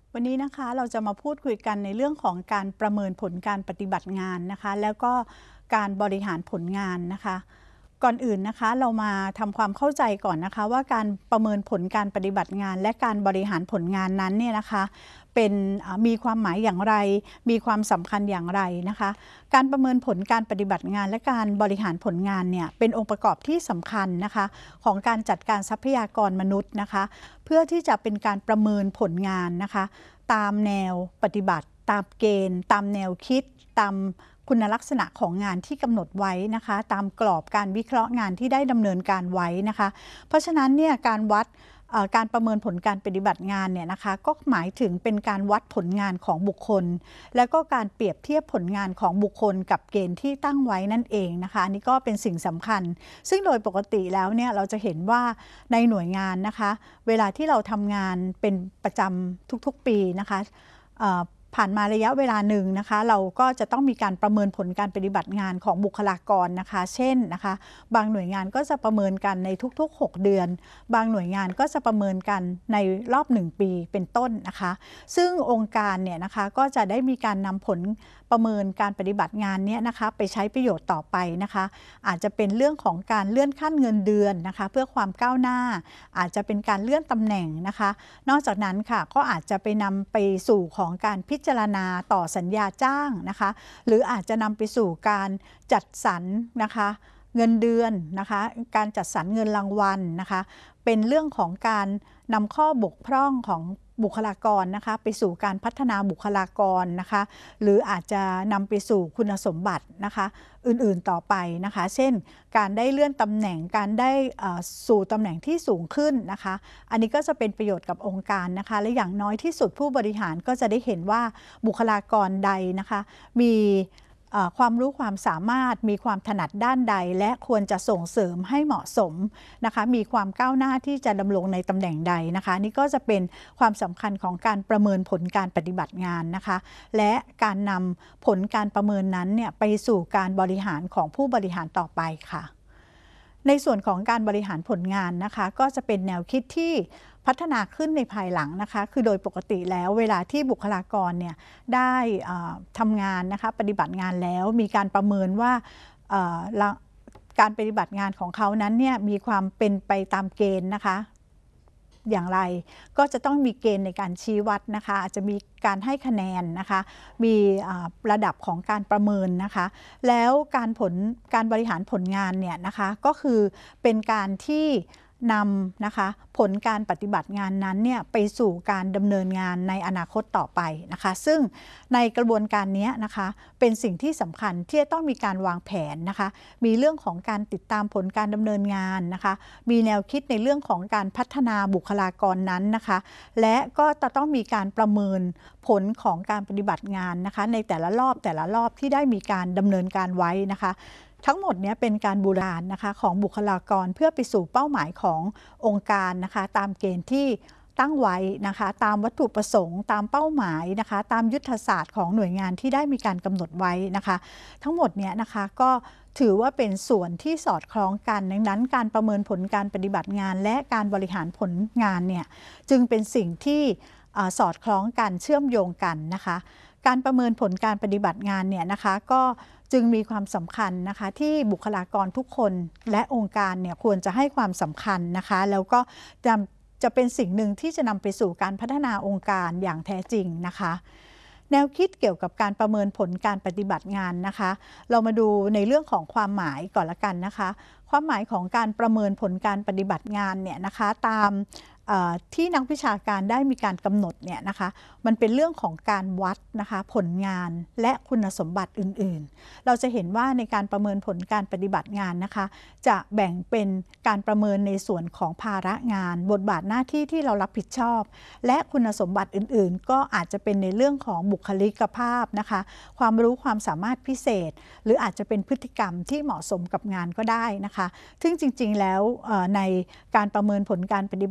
วันนี้นะคะเราจะมาพูดคุยกันในเรื่องของการประเมินผลการปฏิบัติงานนะคะแล้วก็การบริหารผลงานนะคะก่อนอื่นนะคะเรามาทำความเข้าใจก่อนนะคะว่าการประเมินผลการปฏิบัติงานและการบริหารผลงานนั้นเนี่ยนะคะเป็นมีความหมายอย่างไรมีความสำคัญอย่างไรนะคะการประเมินผลการปฏิบัติงานและการบริหารผลงานเนี่ยเป็นองค์ประกอบที่สำคัญนะคะของการจัดการทรัพยากรมนุษย์นะคะเพื่อที่จะเป็นการประเมินผลงานนะคะตามแนวปฏิบัติตามเกณฑ์ตามแนวคิดตามคุณลักษณะของงานที่กำหนดไว้นะคะตามกรอบการวิเคราะห์งานที่ได้ดำเนินการไว้นะคะเพราะฉะนั้นเนี่ยการวัดการประเมินผลการปฏิบัติงานเนี่ยนะคะก็หมายถึงเป็นการวัดผลงานของบุคคลแล้วก็การเปรียบเทียบผลงานของบุคคลกับเกณฑ์ที่ตั้งไว้นั่นเองนะคะอันนี้ก็เป็นสิ่งสำคัญซึ่งโดยปกติแล้วเนี่ยเราจะเห็นว่าในหน่วยงานนะคะเวลาที่เราทำงานเป็นประจำทุกๆปีนะคะผ่านมาระยะเวลาหนึ่งนะคะเราก็จะต้องมีการประเมินผลการปฏิบัติงานของบุคลากรนะคะเช่นนะคะบางหน่วยงานก็จะประเมินกันในทุกๆ6 เดือนบางหน่วยงานก็จะประเมินกันในรอบ1 ปีเป็นต้นนะคะซึ่งองค์การเนี่ยนะคะก็จะได้มีการนำผลประเมินการปฏิบัติงานนี้นะคะไปใช้ประโยชน์ต่อไปนะคะอาจจะเป็นเรื่องของการเลื่อนขั้นเงินเดือนนะคะเพื่อความก้าวหน้าอาจจะเป็นการเลื่อนตำแหน่งนะคะนอกจากนั้นค่ะก็อาจจะไปนำไปสู่ของการพิจารณาต่อสัญญาจ้างนะคะหรืออาจจะนำไปสู่การจัดสรรนะคะเงินเดือนนะคะการจัดสรรเงินรางวัลนะคะเป็นเรื่องของการนำข้อบกพร่องของบุคลากรนะคะไปสู่การพัฒนาบุคลากรนะคะหรืออาจจะนำไปสู่คุณสมบัตินะคะอื่นๆต่อไปนะคะเช่นการได้เลื่อนตำแหน่งการได้สู่ตำแหน่งที่สูงขึ้นนะคะอันนี้ก็จะเป็นประโยชน์กับองค์การนะคะและอย่างน้อยที่สุดผู้บริหารก็จะได้เห็นว่าบุคลากรใดนะคะมีความรู้ความสามารถมีความถนัดด้านใดและควรจะส่งเสริมให้เหมาะสมนะคะมีความก้าวหน้าที่จะดำรงในตำแหน่งใดนะคะนี่ก็จะเป็นความสำคัญของการประเมินผลการปฏิบัติงานนะคะและการนำผลการประเมินนั้นเนี่ยไปสู่การบริหารของผู้บริหารต่อไปค่ะในส่วนของการบริหารผลงานนะคะก็จะเป็นแนวคิดที่พัฒนาขึ้นในภายหลังนะคะคือโดยปกติแล้วเวลาที่บุคลากรเนี่ยได้ทำงานนะคะปฏิบัติงานแล้วมีการประเมินว่าการปฏิบัติงานของเขานั้นเนี่ยมีความเป็นไปตามเกณฑ์นะคะอย่างไรก็จะต้องมีเกณฑ์ในการชี้วัดนะคะอาจจะมีการให้คะแนนนะคะมีระดับของการประเมินนะคะแล้วการบริหารผลงานเนี่ยนะคะก็คือเป็นการที่นำนะคะผลการปฏิบัติงานนั้นเนี่ยไปสู่การดำเนินงานในอนาคตต่อไปนะคะซึ่งในกระบวนการนี้นะคะเป็นสิ่งที่สำคัญที่จะต้องมีการวางแผนนะคะมีเรื่องของการติดตามผลการดำเนินงานนะคะมีแนวคิดในเรื่องของการพัฒนาบุคลากรนั้นนะคะและก็จะต้องมีการประเมินผลของการปฏิบัติงานนะคะในแต่ละรอบที่ได้มีการดำเนินการไว้นะคะทั้งหมดนี้เป็นการบูรณานะคะของบุคลากรเพื่อไปสู่เป้าหมายขององค์การนะคะตามเกณฑ์ที่ตั้งไว้นะคะตามวัตถุประสงค์ตามเป้าหมายนะคะตามยุทธศาสตร์ของหน่วยงานที่ได้มีการกำหนดไว้นะคะทั้งหมดนี้นะคะก็ถือว่าเป็นส่วนที่สอดคล้องกันดังนั้นการประเมินผลการปฏิบัติงานและการบริหารผลงานเนี่ยจึงเป็นสิ่งที่สอดคล้องกันเชื่อมโยงกันนะคะการประเมินผลการปฏิบัติงานเนี่ยนะคะก็จึงมีความสำคัญนะคะที่บุคลากรทุกคนและองค์การเนี่ยควรจะให้ความสำคัญนะคะแล้วก็จะเป็นสิ่งหนึ่งที่จะนำไปสู่การพัฒนาองค์การอย่างแท้จริงนะคะแนวคิดเกี่ยวกับการประเมินผลการปฏิบัติงานนะคะเรามาดูในเรื่องของความหมายก่อนละกันนะคะความหมายของการประเมินผลการปฏิบัติงานเนี่ยนะคะตามที่นักวิชาการได้มีการกำหนดเนี่ยนะคะมันเป็นเรื่องของการวัดนะคะผลงานและคุณสมบัติอื่นๆเราจะเห็นว่าในการประเมินผลการปฏิบัติงานนะคะจะแบ่งเป็นการประเมินในส่วนของภาระงานบทบาทหน้าที่ที่เรารับผิดชอบและคุณสมบัติอื่นๆก็อาจจะเป็นในเรื่องของบุคลิกภาพนะคะความรู้ความสามารถพิเศษหรืออาจจะเป็นพฤติกรรมที่เหมาะสมกับงานก็ได้นะคะซึ่งจริงๆแล้วในการประเมินผลการปฏิบัติงาน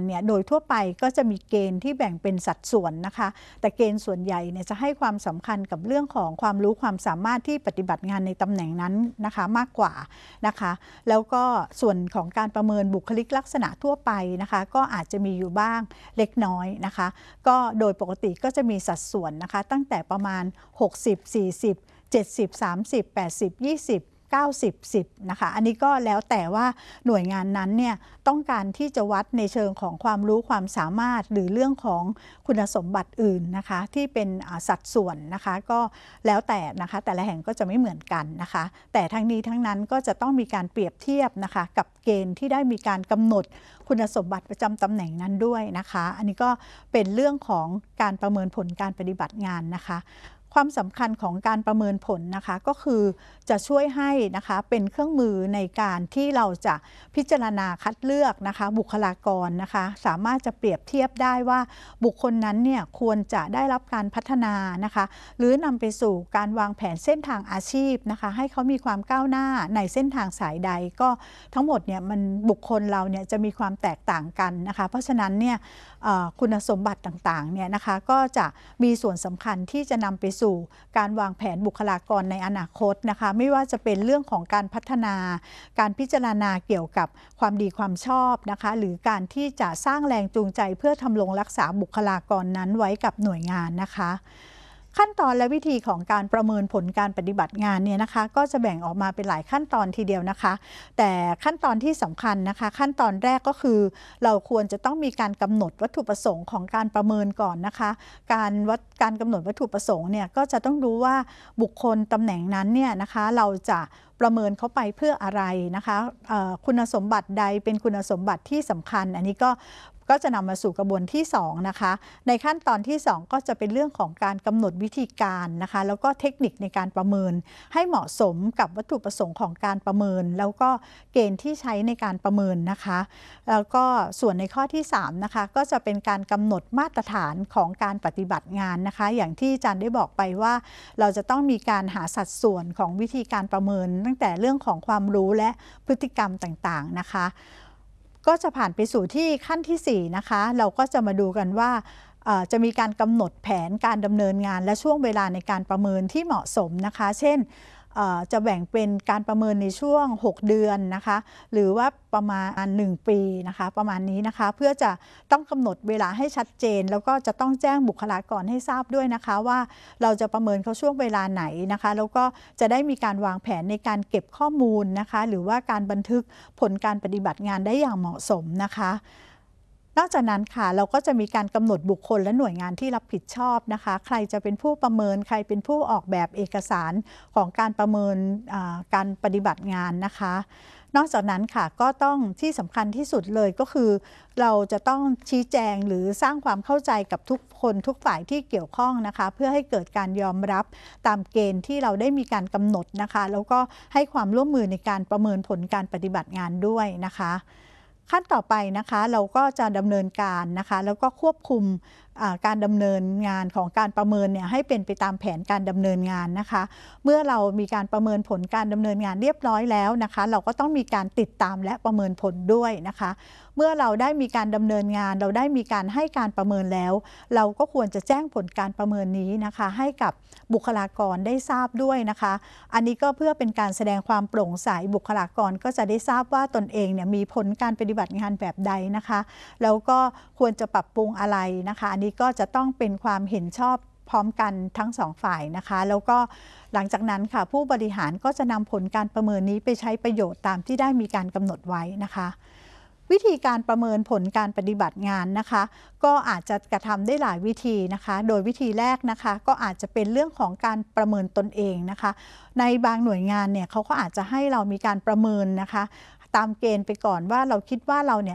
เนี่ยโดยทั่วไปก็จะมีเกณฑ์ที่แบ่งเป็นสัดส่วนนะคะแต่เกณฑ์ส่วนใหญ่เนี่ยจะให้ความสำคัญกับเรื่องของความรู้ความสามารถที่ปฏิบัติงานในตำแหน่งนั้นนะคะมากกว่านะคะแล้วก็ส่วนของการประเมินบุคลิกลักษณะทั่วไปนะคะก็อาจจะมีอยู่บ้างเล็กน้อยนะคะก็โดยปกติก็จะมีสัดส่วนนะคะตั้งแต่ประมาณ60 40 70 30 80 20 90 10นะคะอันนี้ก็แล้วแต่ว่าหน่วยงานนั้นเนี่ยต้องการที่จะวัดในเชิงของความรู้ความสามารถหรือเรื่องของคุณสมบัติอื่นนะคะที่เป็นสัดส่วนนะคะก็แล้วแต่นะคะแต่ละแห่งก็จะไม่เหมือนกันนะคะแต่ทั้งนี้ทั้งนั้นก็จะต้องมีการเปรียบเทียบนะคะกับเกณฑ์ที่ได้มีการกำหนดคุณสมบัติประจำตำแหน่งนั้นด้วยนะคะอันนี้ก็เป็นเรื่องของการประเมินผลการปฏิบัติงานนะคะความสำคัญของการประเมินผลนะคะก็คือจะช่วยให้นะคะเป็นเครื่องมือในการที่เราจะพิจารณาคัดเลือกนะคะบุคลากรนะคะสามารถจะเปรียบเทียบได้ว่าบุคคลนั้นเนี่ยควรจะได้รับการพัฒนานะคะหรือนำไปสู่การวางแผนเส้นทางอาชีพนะคะให้เขามีความก้าวหน้าในเส้นทางสายใดก็ทั้งหมดเนี่ยมันบุคคลเราเนี่ยจะมีความแตกต่างกันนะคะเพราะฉะนั้นเนี่ยคุณสมบัติต่างๆเนี่ยนะคะก็จะมีส่วนสำคัญที่จะนำไปสู่การวางแผนบุคลากรในอนาคตนะคะไม่ว่าจะเป็นเรื่องของการพัฒนาการพิจารณาเกี่ยวกับความดีความชอบนะคะหรือการที่จะสร้างแรงจูงใจเพื่อทำรงรักษาบุคลากรนั้นไว้กับหน่วยงานนะคะขั้นตอนและวิธีของการประเมินผลการปฏิบัติงานเนี่ยนะคะก็จะแบ่งออกมาเป็นหลายขั้นตอนทีเดียวนะคะแต่ขั้นตอนที่สำคัญนะคะขั้นตอนแรกก็คือเราควรจะต้องมีการกำหนดวัตถุประสงค์ของการประเมินก่อนนะคะการกำหนดวัตถุประสงค์เนี่ยก็จะต้องรู้ว่าบุคคลตำแหน่งนั้นเนี่ยนะคะเราจะประเมินเขาไปเพื่ออะไรนะคะคุณสมบัติใดเป็นคุณสมบัติที่สำคัญอันนี้ก็จะนำมาสู่กระบวนที่2นะคะในขั้นตอนที่2ก็จะเป็นเรื่องของการกำหนดวิธีการนะคะแล้วก็เทคนิคในการประเมินให้เหมาะสมกับวัตถุประสงค์ของการประเมินแล้วก็เกณฑ์ที่ใช้ในการประเมินนะคะแล้วก็ส่วนในข้อที่3นะคะก็จะเป็นการกำหนดมาตรฐานของการปฏิบัติงานนะคะอย่างที่อาจารย์ได้บอกไปว่าเราจะต้องมีการหาสัดส่วนของวิธีการประเมินตั้งแต่เรื่องของความรู้และพฤติกรรมต่างๆนะคะก็จะผ่านไปสู่ที่ขั้นที่4นะคะเราก็จะมาดูกันว่าจะมีการกำหนดแผนการดำเนินงานและช่วงเวลาในการประเมินที่เหมาะสมนะคะเช่นจะแบ่งเป็นการประเมินในช่วง6เดือนนะคะหรือว่าประมาณ1ปีนะคะประมาณนี้นะคะเพื่อจะต้องกำหนดเวลาให้ชัดเจนแล้วก็จะต้องแจ้งบุคลากรให้ทราบด้วยนะคะว่าเราจะประเมินเขาช่วงเวลาไหนนะคะแล้วก็จะได้มีการวางแผนในการเก็บข้อมูลนะคะหรือว่าการบันทึกผลการปฏิบัติงานได้อย่างเหมาะสมนะคะนอกจากนั้นค่ะเราก็จะมีการกำหนดบุคคลและหน่วยงานที่รับผิดชอบนะคะใครจะเป็นผู้ประเมินใครเป็นผู้ออกแบบเอกสารของการประเมินการปฏิบัติงานนะคะนอกจากนั้นค่ะก็ต้องที่สำคัญที่สุดเลยก็คือเราจะต้องชี้แจงหรือสร้างความเข้าใจกับทุกคนทุกฝ่ายที่เกี่ยวข้องนะคะเพื่อให้เกิดการยอมรับตามเกณฑ์ที่เราได้มีการกำหนดนะคะแล้วก็ให้ความร่วมมือในการประเมินผลการปฏิบัติงานด้วยนะคะขั้นต่อไปนะคะเราก็จะดำเนินการนะคะแล้วก็ควบคุมการดำเนินงานของการประเมินเนี่ยให้เป็นไปตามแผนการดำเนินงานนะคะเมื่อเรามีการประเมินผลการดำเนินงานเรียบร้อยแล้วนะคะเราก็ต้องมีการติดตามและประเมินผลด้วยนะคะเมื่อเราได้มีการดำเนินงานเราได้มีการให้การประเมินแล้วเราก็ควรจะแจ้งผลการประเมินนี้นะคะให้กับบุคลากรได้ทราบด้วยนะคะอันนี้ก็เพื่อเป็นการแสดงความโปร่งใสบุคลากรก็จะได้ทราบว่าตนเองเนี่ยมีผลการปฏิบัติงานแบบใดนะคะแล้วก็ควรจะปรับปรุงอะไรนะคะอันนี้ก็จะต้องเป็นความเห็นชอบพร้อมกันทั้ง2ฝ่ายนะคะแล้วก็หลังจากนั้นค่ะผู้บริหารก็จะนำผลการประเมินนี้ไปใช้ประโยชน์ตามที่ได้มีการกำหนดไว้นะคะวิธีการประเมินผลการปฏิบัติงานนะคะก็อาจจะกระทำได้หลายวิธีนะคะโดยวิธีแรกนะคะก็อาจจะเป็นเรื่องของการประเมินตนเองนะคะในบางหน่วยงานเนี่ยเขาก็อาจจะให้เรามีการประเมินนะคะตามเกณฑ์ไปก่อนว่าเราคิดว่าเราเนี่ย